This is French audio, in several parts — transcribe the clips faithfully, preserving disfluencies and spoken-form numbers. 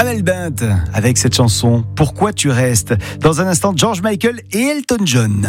Amel Bent avec cette chanson Pourquoi tu restes. Dans un instant, George Michael et Elton John.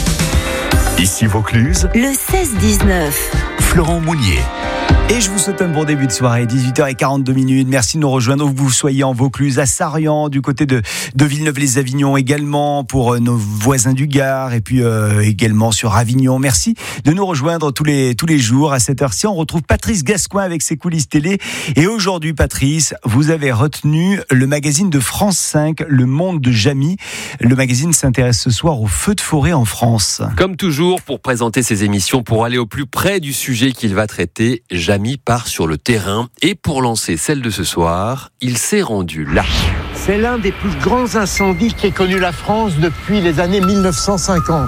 Ici Vaucluse, le seize dix-neuf. Florent Mounier. Et je vous souhaite un bon début de soirée, dix-huit heures quarante-deux minutes. Merci de nous rejoindre, où que vous soyez en Vaucluse, à Sarrian, du côté de, de Villeneuve-les-Avignon également, pour euh, nos voisins du Gard, et puis euh, également sur Avignon. Merci de nous rejoindre tous les, tous les jours à cette heure-ci. On retrouve Patrice Gascoin avec ses coulisses télé. Et aujourd'hui, Patrice, vous avez retenu le magazine de France cinq, Le Monde de Jamy. Le magazine s'intéresse ce soir aux feux de forêt en France. Comme toujours, pour présenter ses émissions, pour aller au plus près du sujet qu'il va traiter, Jamy part sur le terrain et pour lancer celle de ce soir, il s'est rendu là. C'est l'un des plus grands incendies qu'ait connu la France depuis les années mille neuf cent cinquante.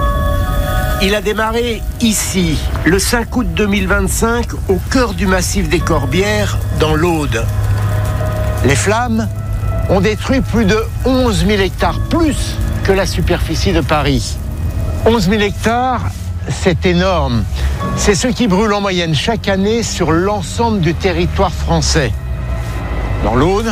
Il a démarré ici, le cinq août deux mille vingt-cinq, au cœur du massif des Corbières, dans l'Aude. Les flammes ont détruit plus de onze mille hectares, plus que la superficie de Paris. onze mille hectares, c'est énorme. C'est ce qui brûle en moyenne chaque année sur l'ensemble du territoire français. Dans l'Aude,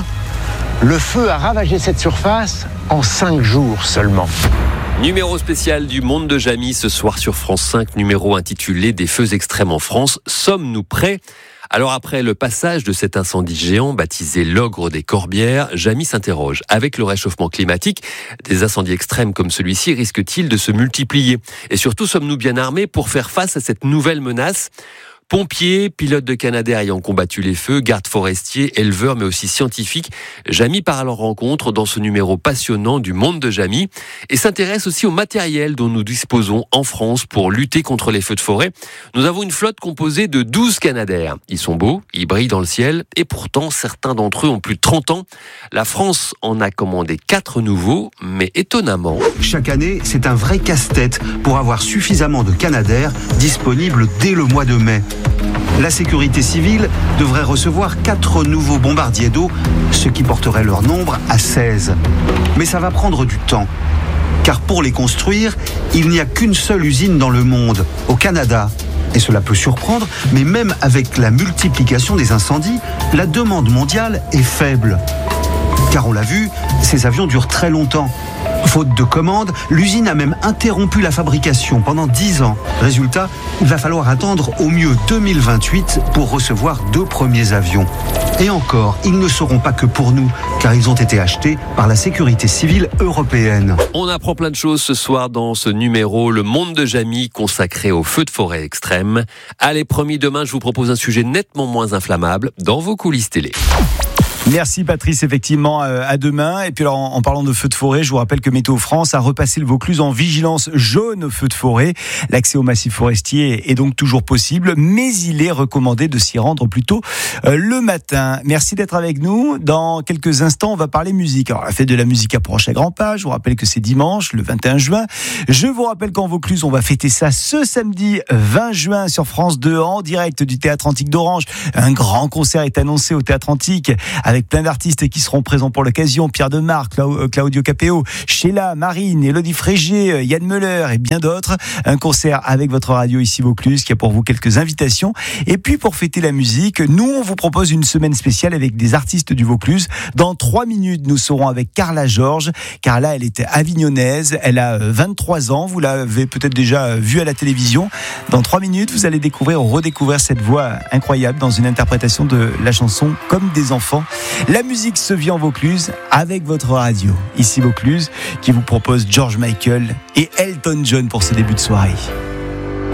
le feu a ravagé cette surface en cinq jours seulement. Numéro spécial du Monde de Jamy ce soir sur France cinq, numéro intitulé Des feux extrêmes en France. Sommes-nous prêts ? Alors après le passage de cet incendie géant baptisé l'ogre des Corbières, Jamy s'interroge. Avec le réchauffement climatique, des incendies extrêmes comme celui-ci risquent-ils de se multiplier ? Et surtout, sommes-nous bien armés pour faire face à cette nouvelle menace ? Pompiers, pilotes de Canadair ayant combattu les feux, gardes forestiers, éleveurs, mais aussi scientifiques, Jamy part à leur rencontre dans ce numéro passionnant du Monde de Jamy et s'intéresse aussi au matériel dont nous disposons en France pour lutter contre les feux de forêt. Nous avons une flotte composée de douze Canadair. Ils sont beaux, ils brillent dans le ciel et pourtant certains d'entre eux ont plus de trente ans. La France en a commandé quatre nouveaux, mais étonnamment... Chaque année, c'est un vrai casse-tête pour avoir suffisamment de Canadair disponibles dès le mois de mai. La sécurité civile devrait recevoir quatre nouveaux bombardiers d'eau, ce qui porterait leur nombre à seize. Mais ça va prendre du temps. Car pour les construire, il n'y a qu'une seule usine dans le monde, au Canada. Et cela peut surprendre, mais même avec la multiplication des incendies, la demande mondiale est faible. Car on l'a vu, ces avions durent très longtemps. Faute de commandes, l'usine a même interrompu la fabrication pendant dix ans. Résultat, il va falloir attendre au mieux deux mille vingt-huit pour recevoir deux premiers avions. Et encore, ils ne seront pas que pour nous, car ils ont été achetés par la sécurité civile européenne. On apprend plein de choses ce soir dans ce numéro Le Monde de Jamy consacré aux feux de forêt extrêmes. Allez, promis, demain je vous propose un sujet nettement moins inflammable dans vos coulisses télé. Merci Patrice, effectivement, à demain. Et puis alors, en parlant de feux de forêt, je vous rappelle que Météo France a repassé le Vaucluse en vigilance jaune aux feux de forêt. L'accès au massif forestier est donc toujours possible, mais il est recommandé de s'y rendre plutôt le matin. Merci d'être avec nous. Dans quelques instants, on va parler musique. Alors, la fête de la musique approche à grands pas. Je vous rappelle que c'est dimanche, le vingt et un juin. Je vous rappelle qu'en Vaucluse, on va fêter ça ce samedi vingt juin sur France deux, en direct du Théâtre Antique d'Orange. Un grand concert est annoncé au Théâtre Antique avec plein d'artistes qui seront présents pour l'occasion. Pierre Demar, Claudio Capéo, Sheila, Marine, Élodie Frégé, Yann Müller et bien d'autres. Un concert avec votre radio ici Vaucluse qui a pour vous quelques invitations. Et puis pour fêter la musique, nous on vous propose une semaine spéciale avec des artistes du Vaucluse. Dans trois minutes, nous serons avec Carla Georges. Carla, elle était avignonnaise, elle a vingt-trois ans, vous l'avez peut-être déjà vue à la télévision. Dans trois minutes, vous allez découvrir ou redécouvrir cette voix incroyable dans une interprétation de la chanson Comme des enfants. La musique se vit en Vaucluse avec votre radio. Ici Vaucluse qui vous propose George Michael et Elton John pour ce début de soirée.